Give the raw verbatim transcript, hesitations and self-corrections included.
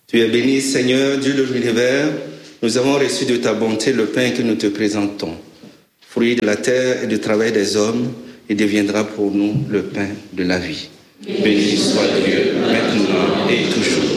Tu es béni, Seigneur, Dieu de l'univers. Nous avons reçu de ta bonté le pain que nous te présentons. Fruit de la terre et du travail des hommes, il deviendra pour nous le pain de la vie. Béni soit Dieu, maintenant et toujours.